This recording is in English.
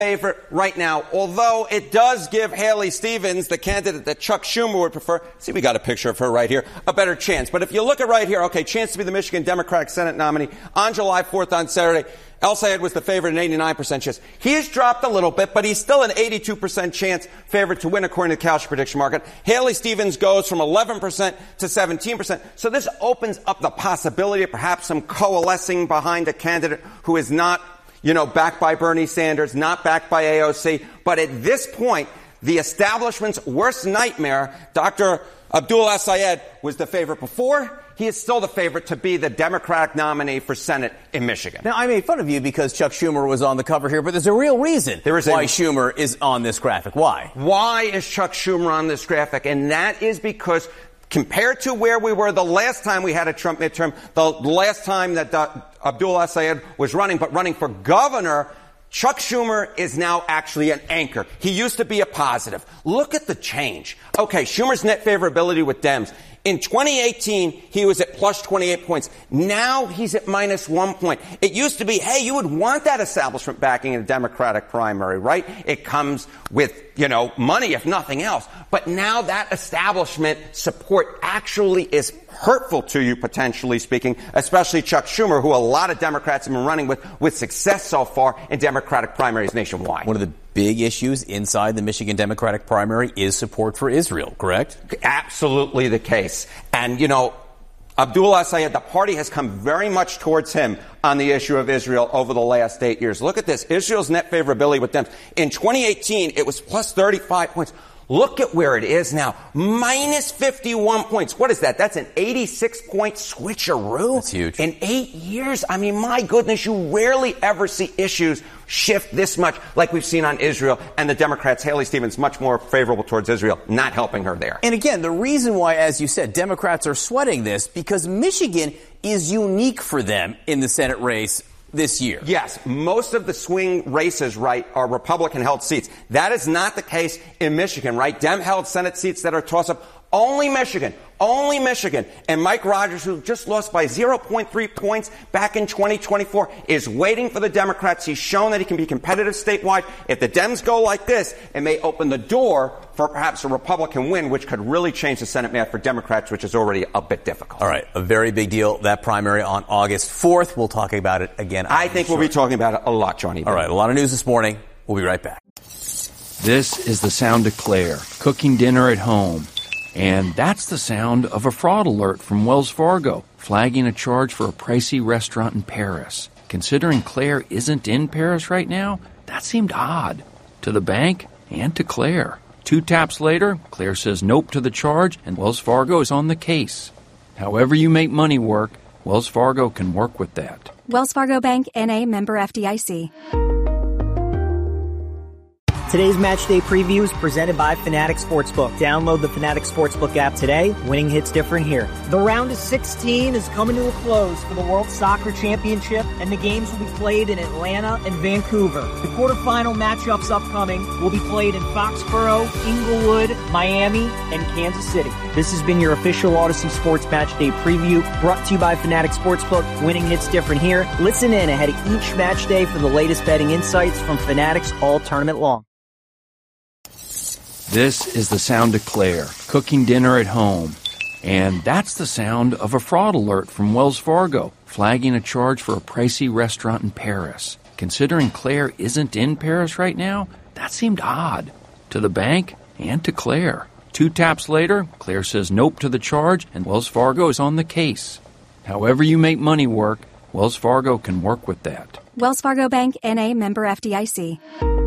favorite right now, although it does give Haley Stevens, the candidate that Chuck Schumer would prefer, see, we got a picture of her right here, a better chance. But if you look at right here, okay, chance to be the Michigan Democratic Senate nominee on July 4th on Saturday, El-Sayed was the favorite, an 89% chance. He has dropped a little bit, but he's still an 82% chance favorite to win according to the Kalshi prediction market. Haley Stevens goes from 11% to 17%. So this opens up the possibility of perhaps some coalescing behind a candidate who is not, backed by Bernie Sanders, not backed by AOC. But at this point, the establishment's worst nightmare, Dr. Abdul El-Sayed, was the favorite before. He is still the favorite to be the Democratic nominee for Senate in Michigan. Now, I made fun of you because Chuck Schumer was on the cover here, but there's a real reason why Schumer is on this graphic. Why? Why is Chuck Schumer on this graphic? And that is because compared to where we were the last time we had a Trump midterm, the last time that Abdul El-Sayed was running for governor, Chuck Schumer is now actually an anchor. He used to be a positive. Look at the change. Okay, Schumer's net favorability with Dems. In 2018, he was at plus 28 points. Now he's at minus 1 point. It used to be, hey, you would want that establishment backing in a Democratic primary, right? It comes with, money, if nothing else. But now that establishment support actually is hurtful to you, potentially speaking, especially Chuck Schumer, who a lot of Democrats have been running with success so far in Democratic primaries nationwide. One of the big issues inside the Michigan Democratic primary is support for Israel, correct? Absolutely the case. And, Abdul El-Sayed, the party has come very much towards him on the issue of Israel over the last 8 years. Look at this. Israel's net favorability with Dems. In 2018, it was plus 35 points. Look at where it is now. Minus 51 points. What is that? That's an 86-point switcheroo. That's huge. In 8 years. I mean, my goodness, you rarely ever see issues shift this much like we've seen on Israel, and the Democrats, Haley Stevens, much more favorable towards Israel, not helping her there. And again, the reason why, as you said, Democrats are sweating this, because Michigan is unique for them in the Senate race this year. Yes, most of the swing races, right, are Republican-held seats. That is not the case in Michigan, right? Dem-held Senate seats that are toss-up. Only Michigan. And Mike Rogers, who just lost by 0.3 points back in 2024, is waiting for the Democrats. He's shown that he can be competitive statewide. If the Dems go like this, it may open the door for perhaps a Republican win, which could really change the Senate math for Democrats, which is already a bit difficult. All right, a very big deal, that primary on August 4th. We'll talk about it again. I think we'll be talking about it a lot, Johnny. All right, a lot of news this morning. We'll be right back. This is the sound of Claire, cooking dinner at home. And that's the sound of a fraud alert from Wells Fargo, flagging a charge for a pricey restaurant in Paris. Considering Claire isn't in Paris right now, that seemed odd to the bank and to Claire. 2 taps later, Claire says nope to the charge, and Wells Fargo is on the case. However you make money work, Wells Fargo can work with that. Wells Fargo Bank, N.A., member FDIC. Today's Match Day Preview is presented by Fanatics Sportsbook. Download the Fanatics Sportsbook app today. Winning hits different here. The round of 16 is coming to a close for the World Soccer Championship, and the games will be played in Atlanta and Vancouver. The quarterfinal matchups upcoming will be played in Foxborough, Inglewood, Miami, and Kansas City. This has been your official Odyssey Sports Match Day Preview, brought to you by Fanatics Sportsbook. Winning hits different here. Listen in ahead of each match day for the latest betting insights from Fanatics all tournament long. This is the sound of Claire, cooking dinner at home. And that's the sound of a fraud alert from Wells Fargo, flagging a charge for a pricey restaurant in Paris. Considering Claire isn't in Paris right now, that seemed odd to the bank and to Claire. 2 taps later, Claire says nope to the charge, and Wells Fargo is on the case. However you make money work, Wells Fargo can work with that. Wells Fargo Bank, N.A., member FDIC.